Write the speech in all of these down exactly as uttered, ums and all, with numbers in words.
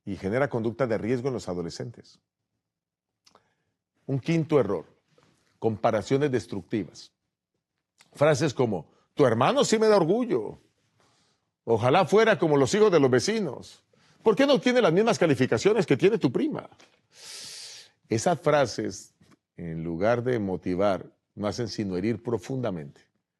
y genera conducta de riesgo en los adolescentes. Un quinto error, comparaciones destructivas. Frases como, tu hermano sí me da orgullo, ojalá fuera como los hijos de los vecinos, ¿por qué no tiene las mismas calificaciones que tiene tu prima? Esas frases, en lugar de motivar, no hacen sino herir profundamente.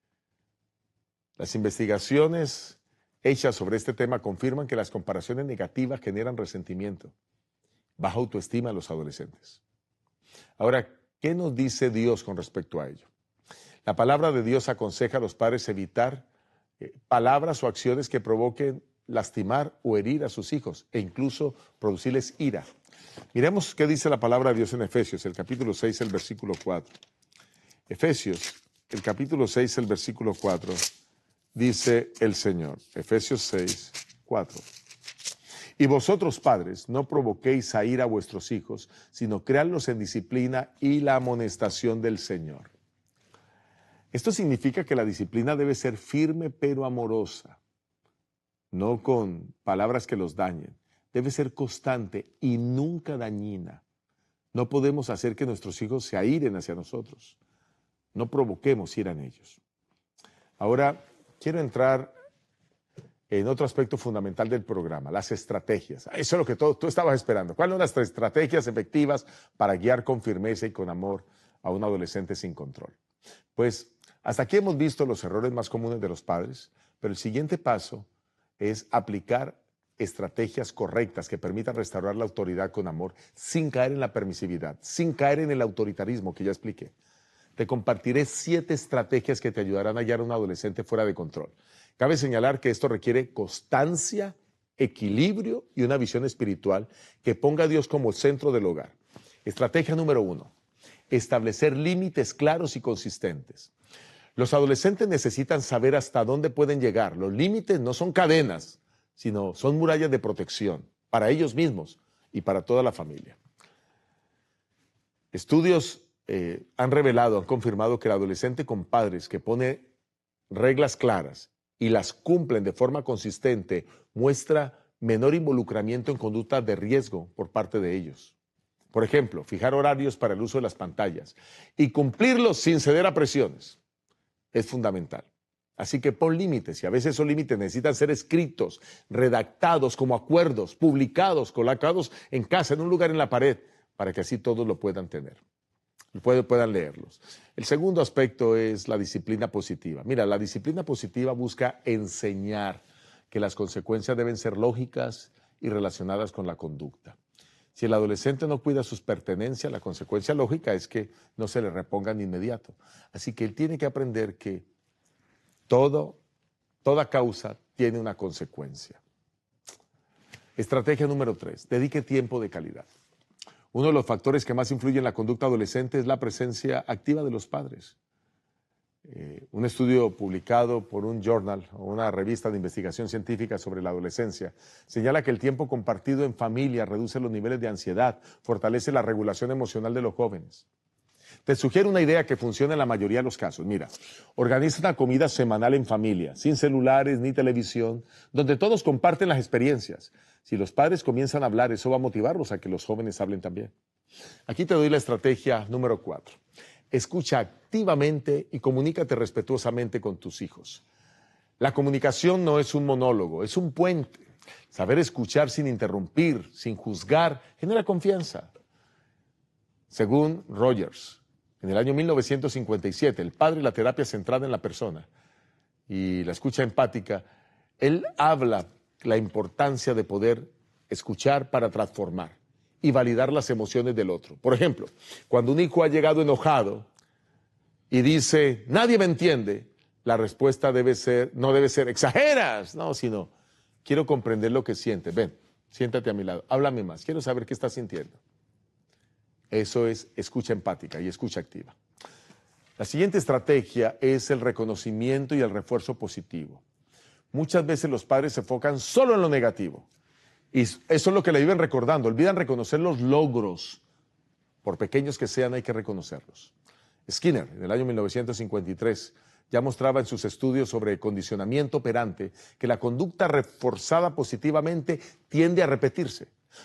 Las investigaciones hechas sobre este tema confirman que las comparaciones negativas generan resentimiento, baja autoestima en los adolescentes. Ahora, ¿qué nos dice Dios con respecto a ello? La palabra de Dios aconseja a los padres evitar eh, palabras o acciones que provoquen lastimar o herir a sus hijos e incluso producirles ira. Miremos qué dice la palabra de Dios en Efesios, el capítulo seis, el versículo cuatro. Efesios, el capítulo seis, el versículo cuatro, dice el Señor. Efesios seis, cuatro. Y vosotros, padres, no provoquéis a ira a vuestros hijos, sino créanlos en disciplina y la amonestación del Señor. Esto significa que la disciplina debe ser firme pero amorosa, no con palabras que los dañen. Debe ser constante y nunca dañina. No podemos hacer que nuestros hijos se airen hacia nosotros. No provoquemos ira en ellos. Ahora, quiero entrar en otro aspecto fundamental del programa, las estrategias. Eso es lo que todo, tú estabas esperando. ¿Cuáles son las estrategias efectivas para guiar con firmeza y con amor a un adolescente sin control? Pues hasta aquí hemos visto los errores más comunes de los padres, pero el siguiente paso es aplicar estrategias correctas que permitan restaurar la autoridad con amor sin caer en la permisividad, sin caer en el autoritarismo que ya expliqué. Te compartiré siete estrategias que te ayudarán a guiar a un adolescente fuera de control. Cabe señalar que esto requiere constancia, equilibrio y una visión espiritual que ponga a Dios como el centro del hogar. Estrategia número uno, establecer límites claros y consistentes. Los adolescentes necesitan saber hasta dónde pueden llegar. Los límites no son cadenas, sino son murallas de protección para ellos mismos y para toda la familia. Estudios eh, han revelado, han confirmado que el adolescente con padres que pone reglas claras y las cumplen de forma consistente muestra menor involucramiento en conductas de riesgo por parte de ellos. Por ejemplo, fijar horarios para el uso de las pantallas y cumplirlos sin ceder a presiones es fundamental. Así que pon límites, y a veces esos límites necesitan ser escritos, redactados como acuerdos, publicados, colocados en casa, en un lugar en la pared, para que así todos lo puedan tener, puedan leerlos. El segundo aspecto es la disciplina positiva. Mira, la disciplina positiva busca enseñar que las consecuencias deben ser lógicas y relacionadas con la conducta. Si el adolescente no cuida sus pertenencias, la consecuencia lógica es que no se le repongan de inmediato. Así que él tiene que aprender que todo, toda causa tiene una consecuencia. Estrategia número tres, dedique tiempo de calidad. Uno de los factores que más influye en la conducta adolescente es la presencia activa de los padres. Eh, un estudio publicado por un journal o una revista de investigación científica sobre la adolescencia señala que el tiempo compartido en familia reduce los niveles de ansiedad, fortalece la regulación emocional de los jóvenes. Te sugiero una idea que funciona en la mayoría de los casos. Mira, organiza una comida semanal en familia, sin celulares ni televisión, donde todos comparten las experiencias. Si los padres comienzan a hablar, eso va a motivarlos a que los jóvenes hablen también. Aquí te doy la estrategia número cuatro. Escucha activamente y comunícate respetuosamente con tus hijos. La comunicación no es un monólogo, es un puente. Saber escuchar sin interrumpir, sin juzgar, genera confianza. Según Rogers, en el año mil novecientos cincuenta y siete, el padre y la terapia centrada en la persona y la escucha empática, él habla la importancia de poder escuchar para transformar y validar las emociones del otro. Por ejemplo, cuando un hijo ha llegado enojado y dice, nadie me entiende, la respuesta debe ser, no debe ser, exageras, no, sino, quiero comprender lo que sientes. Ven, siéntate a mi lado, háblame más, quiero saber qué estás sintiendo. Eso es escucha empática y escucha activa. La siguiente estrategia es el reconocimiento y el refuerzo positivo. Muchas veces los padres se enfocan solo en lo negativo. Y eso es lo que le viven recordando. Olvidan reconocer los logros. Por pequeños que sean, hay que reconocerlos. Skinner, en el año mil novecientos cincuenta y tres, ya mostraba en sus estudios sobre condicionamiento operante que la conducta reforzada positivamente tiende a repetirse.